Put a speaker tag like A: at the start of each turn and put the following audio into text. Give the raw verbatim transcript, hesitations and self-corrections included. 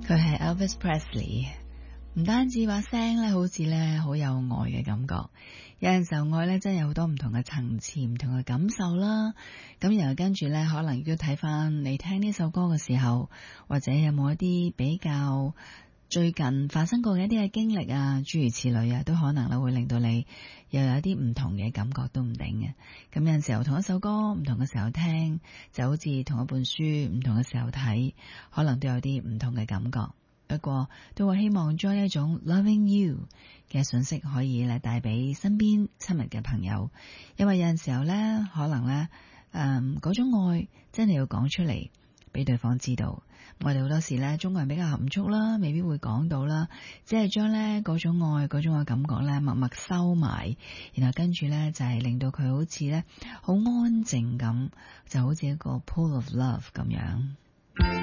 A: 佢係 Elvis Presley，唔單止把聲咧，好似咧好有愛嘅感覺。有陣時候愛咧，真係有好多唔同嘅層次、唔同嘅感受啦。咁然後跟住咧，可能亦都睇翻你聽呢首歌嘅時候，或者有冇一啲比較最近發生過嘅一啲嘅經歷啊，諸如此類啊，都可能咧會令到你又有一啲唔同嘅感覺都唔定嘅。咁有陣時候同一首歌唔同嘅時候聽，就好似同一本書唔同嘅時候睇，可能都有啲唔同嘅感覺。不過都會希望將一種 loving you 嘅信息可以咧帶俾身邊親密嘅朋友，因為有陣時候咧，可能咧誒嗰種愛真係要講出嚟俾對方知道。我哋好多時咧，中國人比較含蓄啦，未必會講到啦，只係將咧嗰種愛嗰種嘅感覺咧默默收埋，然後跟住咧就係令到佢好似咧好安靜咁，就好似一個 pool of love 咁樣。